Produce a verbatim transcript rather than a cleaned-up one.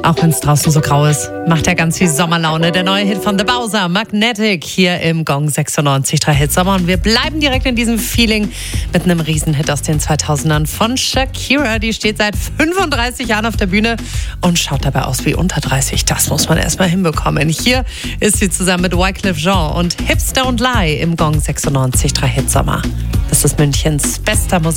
Auch wenn es draußen so grau ist, macht er ganz viel Sommerlaune. Der neue Hit von The Bowser, Magnetic, hier im Gong sechsundneunzig Komma drei Hit Sommer. Und wir bleiben direkt in diesem Feeling mit einem Riesenhit aus den zweitausendern von Shakira. Die steht seit fünfunddreißig Jahren auf der Bühne und schaut dabei aus wie unter dreißig. Das muss man erstmal hinbekommen. Hier ist sie zusammen mit Wyclef Jean und Hips Don't Lie im Gong sechsundneunzig Komma drei Hit Sommer. Das ist Münchens bester Musik.